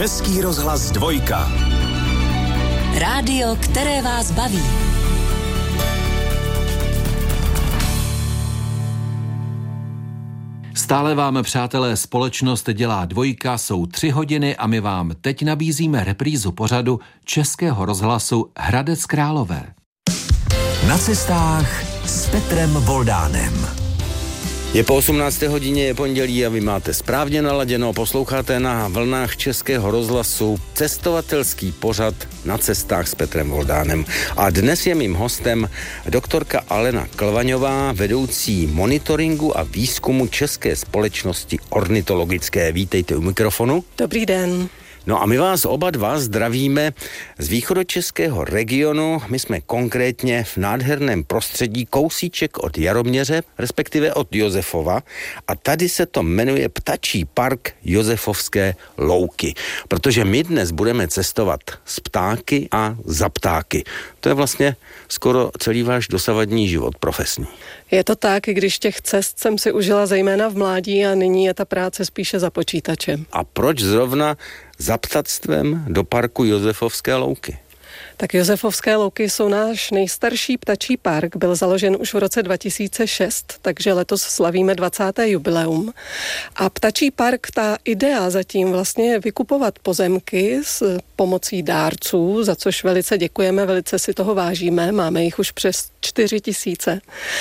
Český rozhlas 2. Rádio, které vás baví. Stále vám, přátelé, společnost dělá 2, jsou 3 hodiny a my vám teď nabízíme reprízu pořadu Českého rozhlasu Hradec Králové. Na cestách s Petrem Voldánem. Je po 18. hodině, je pondělí a vy máte správně naladěno, posloucháte na vlnách Českého rozhlasu cestovatelský pořad Na cestách s Petrem Voldánem. A dnes je mým hostem doktorka Alena Klvaňová, vedoucí monitoringu a výzkumu České společnosti ornitologické. Vítejte u mikrofonu. Dobrý den. No a my vás oba dva zdravíme z východočeského regionu. My jsme konkrétně v nádherném prostředí kousíček od Jaroměře, respektive od Josefova. A tady se to jmenuje Ptačí park Josefovské louky. Protože my dnes budeme cestovat s ptáky a za ptáky. To je vlastně skoro celý váš dosavadní život profesní. Je to tak, i když těch cest jsem si užila zejména v mládí a nyní je ta práce spíše za počítačem. A proč zrovna za ptactvem do parku Josefovské louky? Tak Josefovské louky jsou náš nejstarší ptačí park, byl založen už v roce 2006, takže letos slavíme 20. jubileum. A ptačí park, ta idea zatím vlastně je vykupovat pozemky s pomocí dárců, za což velice děkujeme, velice si toho vážíme, máme jich už přes 4 000.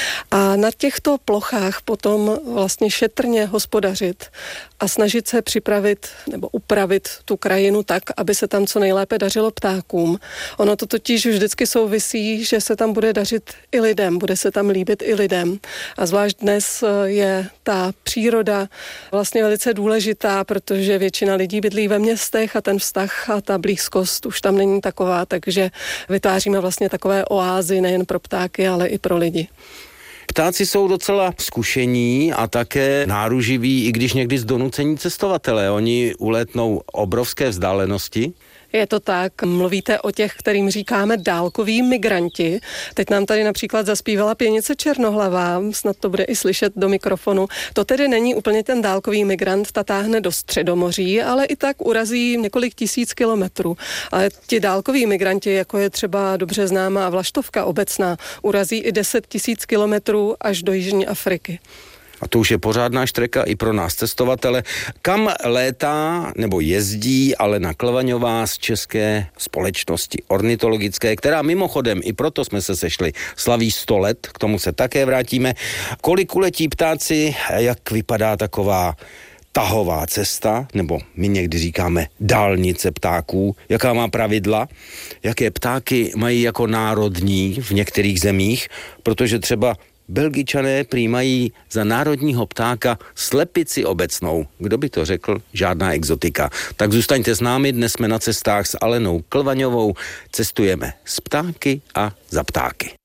A na těchto plochách potom vlastně šetrně hospodařit a snažit se připravit nebo upravit tu krajinu tak, aby se tam co nejlépe dařilo ptákům. Ono to totiž vždycky souvisí, že se tam bude dařit i lidem, bude se tam líbit i lidem. A zvlášť dnes je ta příroda vlastně velice důležitá, protože většina lidí bydlí ve městech a ten vztah a ta blízkost už tam není taková, takže vytváříme vlastně takové oázy nejen pro ptáky, ale i pro lidi. Ptáci jsou docela zkušení a také náruživí, i když někdy z donucení cestovatelé. Oni ulétnou obrovské vzdálenosti. Je to tak, mluvíte o těch, kterým říkáme dálkoví migranti. Teď nám tady například zaspívala pěnice Černohlavá, snad to bude i slyšet do mikrofonu. To tedy není úplně ten dálkový migrant, ta táhne do Středomoří, ale i tak urazí několik tisíc kilometrů. Ale ti dálkoví migranti, jako je třeba dobře známá Vlaštovka obecná, urazí i 10 000 kilometrů až do Jižní Afriky. A to už je pořádná štreka i pro nás cestovatele. Kam létá nebo jezdí Alena Klvaňová z České společnosti ornitologické, která mimochodem, i proto jsme se sešli, slaví 100 let, k tomu se také vrátíme. Kolik uletí ptáci, jak vypadá taková tahová cesta, nebo my někdy říkáme dálnice ptáků, jaká má pravidla, jaké ptáky mají jako národní v některých zemích, protože třeba Belgičané přijímají za národního ptáka slepici obecnou. Kdo by to řekl? Žádná exotika. Tak zůstaňte s námi, dnes jsme na cestách s Alenou Klvaňovou. Cestujeme s ptáky a za ptáky.